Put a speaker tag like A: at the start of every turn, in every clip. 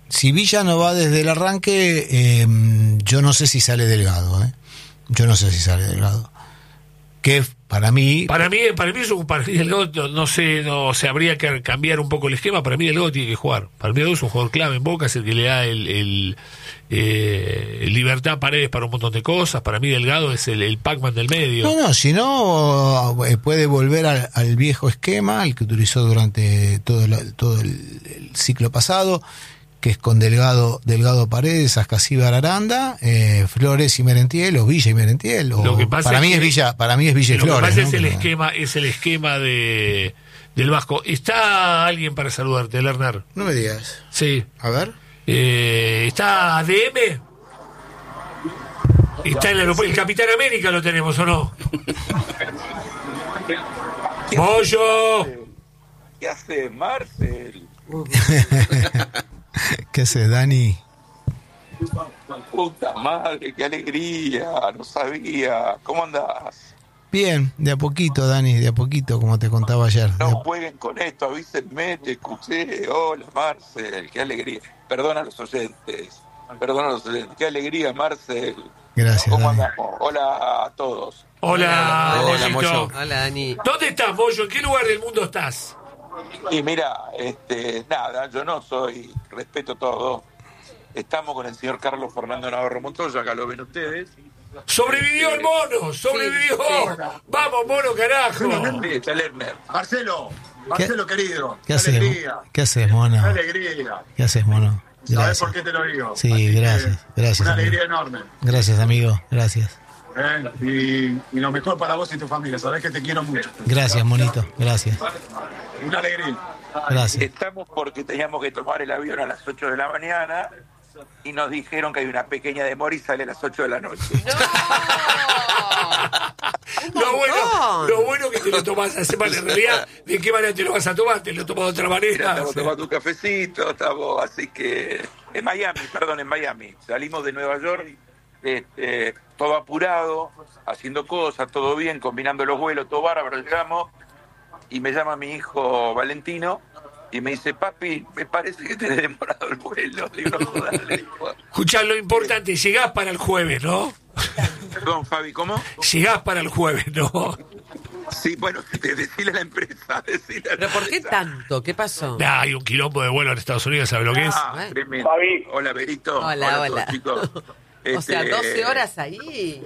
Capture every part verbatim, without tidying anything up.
A: si Villa no va desde el arranque, eh, yo no sé si sale Delgado, ¿eh? Yo no sé si sale Delgado. Que para mí...
B: Para mí, para mí, es un, para mí Delgado, no sé, no se habría que cambiar un poco el esquema. Para mí Delgado tiene que jugar. Para mí Delgado es un jugador clave en Boca, es el que le da el, el, eh, libertad a Paredes para un montón de cosas. Para mí Delgado es el, el Pac-Man del medio.
A: No, no, si no, puede volver al, al viejo esquema, el que utilizó durante todo el, todo el, el ciclo pasado, que es con Delgado, Delgado Paredes, Ascasíbar Aranda, eh, Flores y Merentiel, o Villa y Merentiel, o
B: Lo que pasa
A: para
B: es
A: mí
B: que,
A: es Villa, para mí es Villa y
B: lo
A: Flores.
B: Lo que pasa
A: ¿no?
B: es el
A: Pero...
B: esquema, es el esquema de del Vasco. ¿Está alguien para saludarte, Lerner?
A: No me digas.
B: Sí.
A: A ver.
B: Eh, ¿Está A D M? ¿Está en el aeropuerto? ¿El Capitán América lo tenemos o no? ¡Pollo!
C: ¿Qué hace Marcel?
A: ¿Qué haces, Dani?
C: Puta madre, qué alegría, no sabía. ¿Cómo andás?
A: Bien, de a poquito, Dani, de a poquito, como te contaba ayer.
C: No
A: De...
C: jueguen con esto, avísenme, te escuché. Hola, Marcel, qué alegría. Perdona a los oyentes, perdona a los oyentes. Qué alegría, Marcel.
A: Gracias,
C: ¿Cómo
A: Dani.
C: andamos? Hola a todos.
B: Hola,
D: Hola,
B: Mollito.
D: Moyo. Hola, Dani.
B: ¿Dónde estás, Moyo? ¿En qué lugar del mundo estás?
C: Y mira, este, nada, yo no soy, respeto todo. Estamos con el señor Carlos Fernando Navarro Montoya, acá lo ven ustedes.
B: ¡Sobrevivió el mono! ¡Sobrevivió!
D: Sí, sí.
B: ¡Vamos, mono, carajo!
C: Sí, está Lerner.
E: Marcelo, Marcelo querido,
A: ¿Qué
E: qué
A: haces,
E: alegría,
A: ¿Qué haces, mono?
E: qué alegría.
A: ¿Qué haces, mono?
E: ¿Sabes
A: Gracias.
E: por qué te lo digo?
A: Sí,
E: Así que,
A: gracias, gracias,
E: Una
A: amigo.
E: alegría enorme.
A: Gracias, amigo, gracias.
E: ¿eh? Y, y lo mejor para vos y tu familia, sabés que te quiero mucho.
A: Gracias, monito, gracias.
E: Una alegría.
A: Gracias.
C: Estamos porque teníamos que tomar el avión a las ocho de la mañana y nos dijeron que hay una pequeña demora y sale a las ocho de la noche.
B: Lo bueno, lo bueno que te lo tomás hace mal. En realidad, ¿de qué manera te lo vas a tomar? ¿Te lo tomas de otra
C: Mira,
B: manera?
C: estamos
B: O sea,
C: tomando un cafecito, estamos, así que en Miami, perdón, en Miami. Salimos de Nueva York, este, todo apurado, haciendo cosas, todo bien, combinando los vuelos, todo bárbaro. Llegamos y me llama mi hijo Valentino y me dice, papi, me parece que te he demorado el vuelo. Le digo, no jodas, le digo.
B: escuchá, lo importante, llegás para el jueves, ¿no?
C: Perdón, Fabi, ¿cómo?
B: Llegás para el jueves, ¿no?
C: Sí, bueno, de- decile a la empresa, decile a la
D: ¿Pero por qué
C: empresa.
D: tanto? ¿Qué pasó?
B: Nah, hay un quilombo de vuelo en Estados Unidos, ¿sabes lo que es?
C: Ah,
D: Bueno.
C: tremendo.
F: Fabi.
C: Hola, Berito.
D: Hola,
C: a todos,
D: hola.
C: chicos.
D: O sea,
C: Este,
D: doce horas ahí.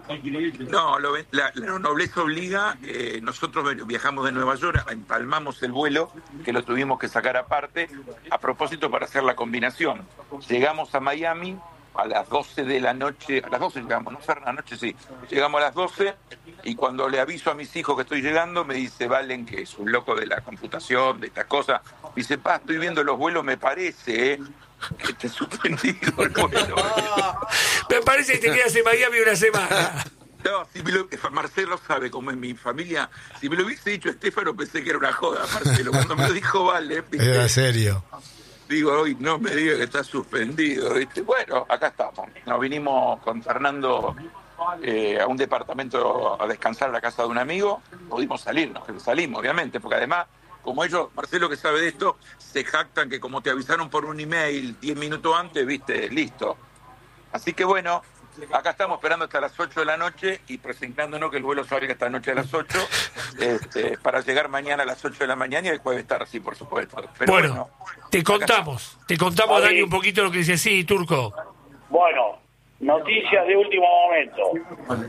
C: No, lo ven- la, la nobleza obliga. eh, nosotros ven- viajamos de Nueva York, empalmamos el vuelo, que lo tuvimos que sacar aparte, a propósito para hacer la combinación. Llegamos a Miami a las doce de la noche, a las doce llegamos, no Fer, a la noche sí, llegamos a las doce y cuando le aviso a mis hijos que estoy llegando, me dice Valen, que es un loco de la computación, de estas cosas, me dice, pa, estoy viendo los vuelos, me parece, ¿eh? que te he suspendido el vuelo.
B: Me parece que te quedas en Miami una semana.
C: No, si me lo, Marcelo sabe cómo es mi familia. Si me lo hubiese dicho Estefano, pensé que era una joda, Marcelo. Cuando me lo dijo Vale, ¿viste?
A: Era serio.
C: Digo, hoy no me diga que está suspendido, ¿viste? Bueno, acá estamos. Nos vinimos con Fernando eh, a un departamento a descansar a la casa de un amigo. Pudimos salirnos, que salimos, obviamente, porque además, como ellos, Marcelo que sabe de esto, se jactan que como te avisaron por un email diez minutos antes, ¿viste? Listo. Así que bueno, acá estamos esperando hasta las ocho de la noche y presentándonos que el vuelo salga esta noche a las ocho, este, para llegar mañana a las ocho de la mañana y el jueves estar así, por supuesto. Pero
B: Bueno,
C: bueno,
B: te contamos, te contamos, Dani, un poquito lo que dice. Sí, Turco.
F: Bueno, noticias de último momento.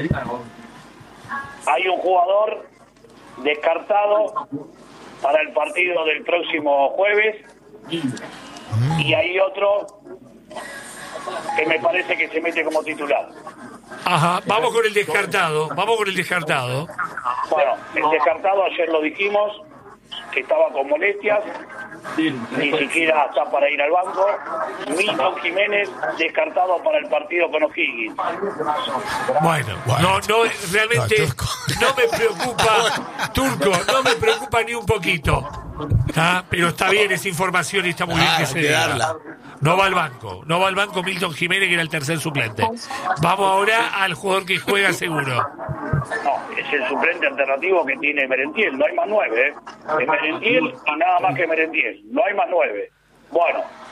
F: Hay un jugador descartado para el partido del próximo jueves y hay otro que me parece que se mete como titular.
B: Ajá, vamos con el descartado, vamos con el descartado.
F: Bueno, el descartado ayer lo dijimos, que estaba con molestias, ni siquiera está para ir al banco. Milton Jiménez descartado para el partido con O'Higgins.
B: Bueno, no, no, realmente
A: No, Turco.
B: no me preocupa, Turco, no me preocupa ni un poquito. ¿Ah? Pero está bien esa información y está muy bien
D: Ah,
B: que se
D: hay que
B: diga.
D: darla.
B: No va al banco, no va al banco Milton Jiménez, que era el tercer suplente. Vamos ahora al jugador que juega seguro.
F: No, es el suplente alternativo que tiene Merentiel, no hay más nueve, ¿eh? Es Merentiel y nada más que Merentiel, no hay más nueve. Bueno,